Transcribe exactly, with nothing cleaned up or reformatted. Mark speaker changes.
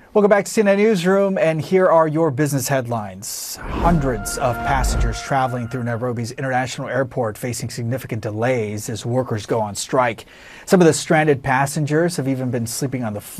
Speaker 1: Welcome back to C N N Newsroom, and here are your business headlines. Hundreds of passengers traveling through Nairobi's international airport facing significant delays as workers go on strike. Some of the stranded passengers have even been sleeping on the floor.